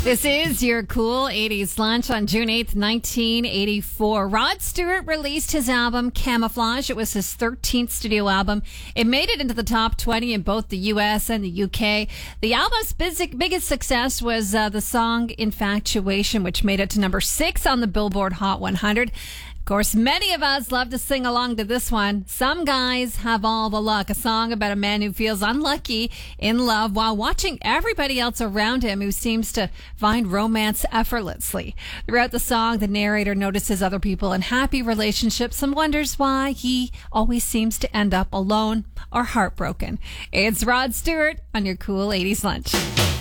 This is your cool 80s lunch on June 8th, 1984. Rod Stewart released his album Camouflage. It was his 13th studio album. It made it into the top 20 in both the U.S. and the U.K. The album's biggest success was the song Infatuation, which made it to number 6 on the Billboard Hot 100. Of course, many of us love to sing along to this one. Some Guys Have All the Luck, a song about a man who feels unlucky in love while watching everybody else around him who seems to find romance effortlessly. Throughout the song, the narrator notices other people in happy relationships and wonders why he always seems to end up alone or heartbroken. It's Rod Stewart on your cool 80s lunch.